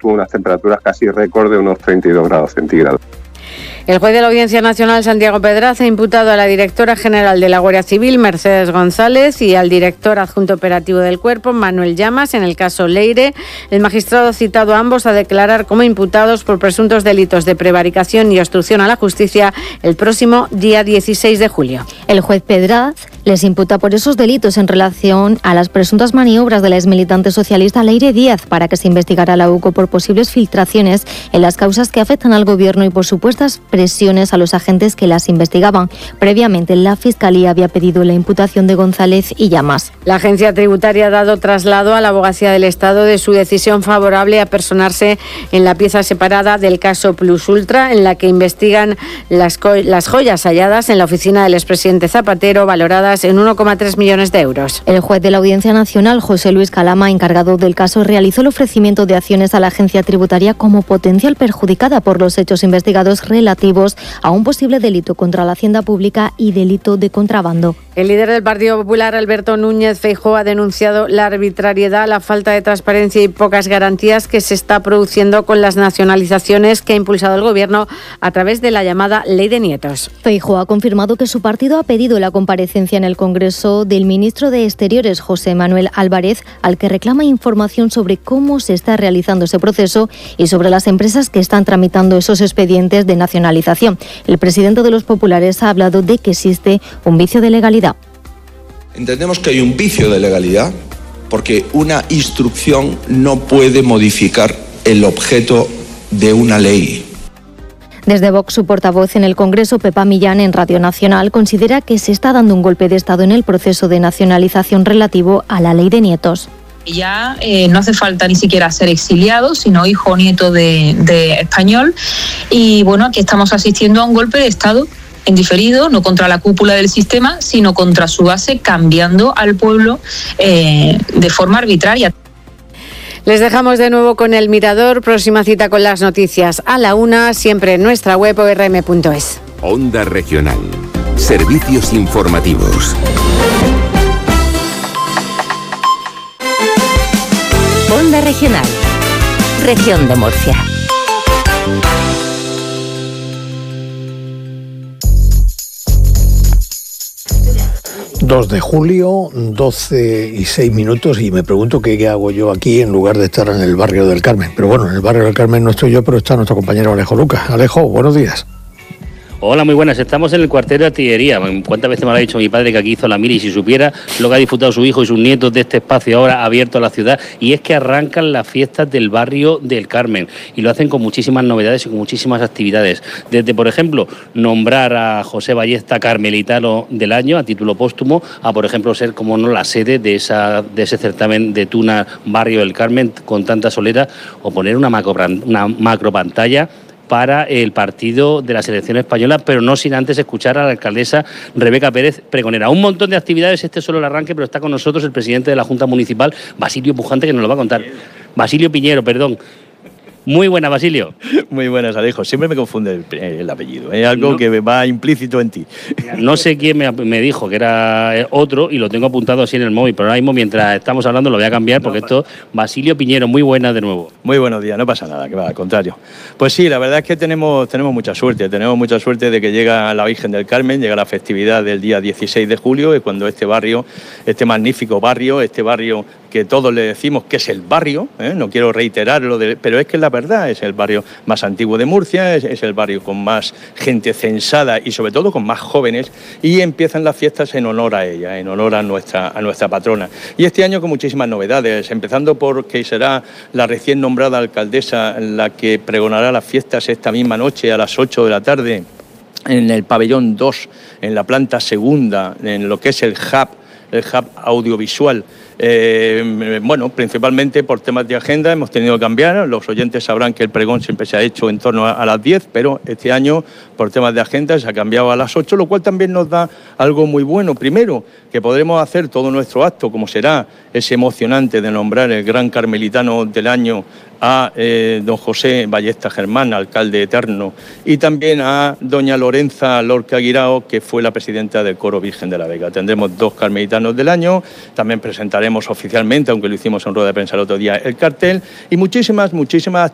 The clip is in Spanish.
unas temperaturas casi récord de unos 32 grados centígrados. El juez de la Audiencia Nacional, Santiago Pedraza, ha imputado a la directora general de la Guardia Civil, Mercedes González, y al director adjunto operativo del Cuerpo, Manuel Llamas, en el caso Leire. El magistrado ha citado a ambos a declarar como imputados por presuntos delitos de prevaricación y obstrucción a la justicia el próximo día 16 de julio. El juez Pedraz les imputa por esos delitos en relación a las presuntas maniobras de la exmilitante socialista Leire Díaz para que se investigara a la UCO por posibles filtraciones en las causas que afectan al Gobierno y por supuestas presiones a los agentes que las investigaban. Previamente, la Fiscalía había pedido la imputación de González y Llamas. La agencia tributaria ha dado traslado a la Abogacía del Estado de su decisión favorable a personarse en la pieza separada del caso Plus Ultra, en la que investigan las joyas halladas en la oficina del expresidente Zapatero, valoradas en 1,3 millones de euros. El juez de la Audiencia Nacional, José Luis Calama, encargado del caso, realizó el ofrecimiento de acciones a la agencia tributaria como potencial perjudicada por los hechos investigados relativos a un posible delito contra la hacienda pública y delito de contrabando. El líder del Partido Popular, Alberto Núñez Feijóo, ha denunciado la arbitrariedad, la falta de transparencia y pocas garantías que se está produciendo con las nacionalizaciones que ha impulsado el Gobierno a través de la llamada Ley de Nietos. Feijóo ha confirmado que su partido ha pedido la comparecencia en el Congreso del ministro de Exteriores, José Manuel Álvarez, al que reclama información sobre cómo se está realizando ese proceso y sobre las empresas que están tramitando esos expedientes de nacionalización. El presidente de los populares ha hablado de que existe un vicio de legalidad. Entendemos que hay un vicio de legalidad porque una instrucción no puede modificar el objeto de una ley. Desde Vox, su portavoz en el Congreso, Pepa Millán, en Radio Nacional, considera que se está dando un golpe de Estado en el proceso de nacionalización relativo a la Ley de Nietos. Ya no hace falta ni siquiera ser exiliado, sino hijo o nieto de español. Y bueno, aquí estamos asistiendo a un golpe de Estado en diferido, no contra la cúpula del sistema, sino contra su base, cambiando al pueblo de forma arbitraria. Les dejamos de nuevo con El Mirador. Próxima cita con las noticias a la 1, siempre en nuestra web orm.es. Onda Regional. Servicios informativos. Onda Regional. Región de Murcia. ...2 de julio, 12:06, y me pregunto qué hago yo aquí en lugar de estar en el barrio del Carmen. Pero bueno, en el barrio del Carmen no estoy yo, pero está nuestro compañero Alejo Lucas. Alejo, buenos días. Hola, muy buenas. Estamos en el cuartel de artillería. ¿Cuántas veces me lo ha dicho mi padre que aquí hizo la mili? Si supiera lo que ha disfrutado su hijo y sus nietos de este espacio ahora abierto a la ciudad. Y es que arrancan las fiestas del barrio del Carmen. Y lo hacen con muchísimas novedades y con muchísimas actividades. Desde, por ejemplo, nombrar a José Ballesta Carmelitano del Año a título póstumo, a, por ejemplo, ser, como no, la sede de ese certamen de Tuna Barrio del Carmen con tanta solera, o poner una macro pantalla para el partido de la selección española, pero no sin antes escuchar a la alcaldesa Rebeca Pérez Pregonera. Un montón de actividades, este es solo el arranque, pero está con nosotros el presidente de la Junta Municipal, Basilio Pujante, que nos lo va a contar. Basilio Piñero, perdón. Muy buena, Basilio. Muy buenas, Alejo. Siempre me confunde el apellido. Es algo que va implícito en ti. No sé quién me dijo que era otro y lo tengo apuntado así en el móvil, pero ahora mismo, mientras estamos hablando, lo voy a cambiar porque esto... Basilio Piñero, muy buena de nuevo. Muy buenos días, no pasa nada, que va, al contrario. Pues sí, la verdad es que tenemos mucha suerte. Tenemos mucha suerte de que llega la Virgen del Carmen, llega la festividad del día 16 de julio, y cuando este barrio, este magnífico barrio, este barrio que todos le decimos que es el barrio, no quiero reiterarlo, pero es que la verdad es el barrio más antiguo de Murcia, es el barrio con más gente censada y sobre todo con más jóvenes, y empiezan las fiestas en honor a ella, en honor a nuestra patrona. Y este año con muchísimas novedades, empezando por que será la recién nombrada alcaldesa la que pregonará las fiestas esta misma noche a las 8 de la tarde en el pabellón 2, en la planta segunda, en lo que es el hub audiovisual. Bueno, principalmente por temas de agenda hemos tenido que cambiar. Los oyentes sabrán que el pregón siempre se ha hecho en torno a las 10, pero este año por temas de agenda se ha cambiado a las 8, lo cual también nos da algo muy bueno. Primero, que podremos hacer todo nuestro acto, como será ese emocionante de nombrar el gran carmelitano del año a don José Ballesta Germán, alcalde eterno, y también a doña Lorenza Lorca Guirao, que fue la presidenta del Coro Virgen de la Vega. Tendremos 2 carmelitanos del año, también presentaremos oficialmente, aunque lo hicimos en rueda de prensa el otro día, el cartel, y muchísimas